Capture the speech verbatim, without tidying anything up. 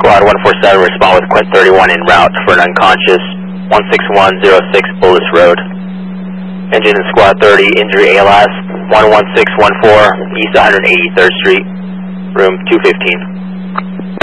Squad one four seven, respond with Quint thirty-one en route for an unconscious one six one zero six Bullis Road. Engine in Squad thirty, injury A L A S one one six one four, East one hundred eighty-third Street, room two fifteen.